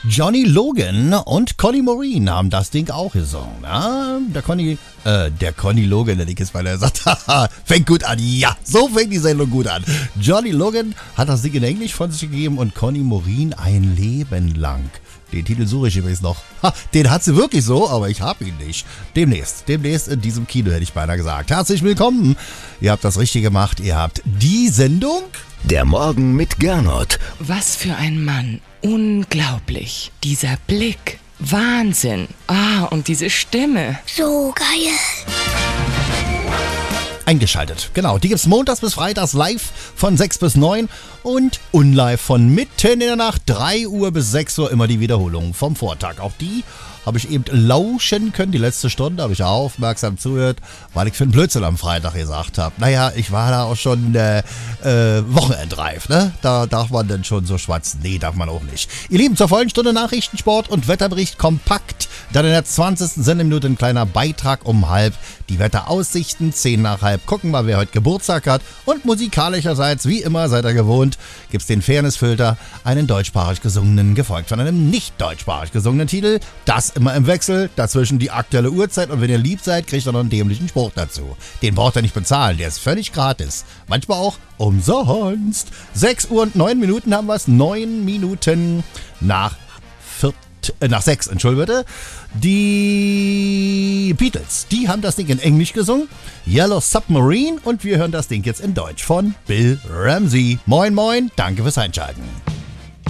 Johnny Logan und Conny Maureen haben das Ding auch gesungen. Ja, der Conny Logan, der Dick weil er sagt, haha, fängt gut an. Ja, so fängt die Sendung gut an. Johnny Logan hat das Ding in Englisch von sich gegeben und Conny Maureen ein Leben lang. Den Titel suche ich übrigens noch. Den hat sie wirklich so, aber ich habe ihn nicht. Demnächst in diesem Kino, hätte ich beinahe gesagt. Herzlich willkommen. Ihr habt das richtig gemacht. Ihr habt die Sendung. Der Morgen mit Gernot. Was für ein Mann. Unglaublich. Dieser Blick. Wahnsinn. Und diese Stimme. So geil. Eingeschaltet. Genau, die gibt's montags bis freitags live von 6 bis 9 und unlive von mitten in der Nacht 3 Uhr bis 6 Uhr immer die Wiederholung vom Vortag. Auch die habe ich eben lauschen können. Die letzte Stunde habe ich aufmerksam zugehört, weil ich für einen Blödsinn am Freitag gesagt habe. Naja, ich war da auch schon wochenendreif, ne? Da darf man dann schon so schwatzen. Nee, darf man auch nicht. Ihr Lieben, zur vollen Stunde Nachrichten, Sport und Wetterbericht kompakt. Dann in der 20. Sendeminute ein kleiner Beitrag um halb. Die Wetteraussichten, 10 nach halb. Gucken mal, wer heute Geburtstag hat. Und musikalischerseits, wie immer, seid ihr gewohnt, gibt's den Fairness-Filter, einen deutschsprachig gesungenen, gefolgt von einem nicht deutschsprachig gesungenen Titel. Das immer im Wechsel, dazwischen die aktuelle Uhrzeit und wenn ihr lieb seid, kriegt ihr noch einen dämlichen Spruch dazu. Den braucht ihr nicht bezahlen, der ist völlig gratis. Manchmal auch umsonst. 6 Uhr und 9 Minuten haben wir es, 9 Minuten nach 6, entschuldige bitte. Die Beatles, die haben das Ding in Englisch gesungen, Yellow Submarine, und wir hören das Ding jetzt in Deutsch von Bill Ramsey. Moin moin, danke fürs Einschalten.